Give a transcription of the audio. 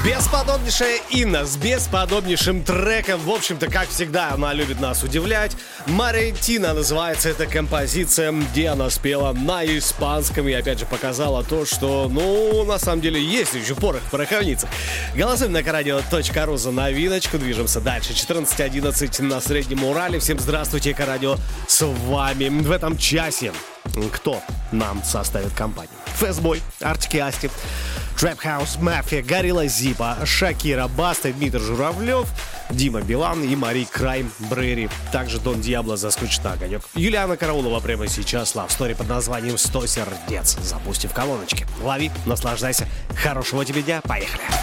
Бесподобнейшая Инна с бесподобнейшим треком. В общем-то, как всегда, она любит нас удивлять. Марентина называется эта композиция, где она спела на испанском и опять же показала то, что, на самом деле, есть еще порох в пороховницах. Голосуем на Эко-радио.ру за новиночку. Движемся дальше. 14:11 на Среднем Урале. Всем здравствуйте, Эко-радио с вами. В этом часе кто нам составит компанию? Фэсбой, Артик и Асти, Трэп Хаус Мафия, Горилла Зипа, Шакира, Баста, Дмитрий Журавлев, Дима Билан и Мари Крайм Брейри. Также Дон Диабло за «Скучный огонек». Юлиана Караулова прямо сейчас Love Story под названием «100 сердец». Запусти в колоночке. Лови, наслаждайся. Хорошего тебе дня. Поехали.